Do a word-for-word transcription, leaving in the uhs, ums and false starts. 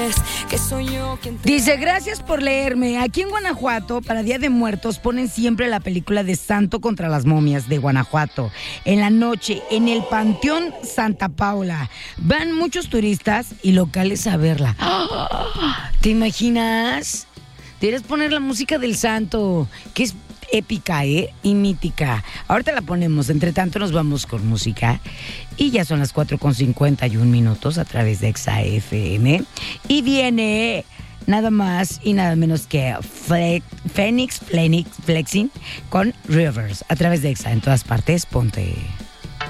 Que soy yo quien te... Dice, gracias por leerme. Aquí en Guanajuato, para Día de Muertos, ponen siempre la película de Santo contra las momias de Guanajuato. En la noche, en el Panteón Santa Paula. Van muchos turistas y locales a verla. ¡Ah! ¿Te imaginas? Debes poner la música del Santo, que es épica, ¿eh? Y mítica. Ahorita la ponemos. Entre tanto nos vamos con música. Y ya son las cuatro con cincuenta y un minutos a través de Exa F M. Y viene nada más y nada menos que Fle- Phoenix Phoenix Flexing con Rivers a través de Exa. En todas partes, ponte.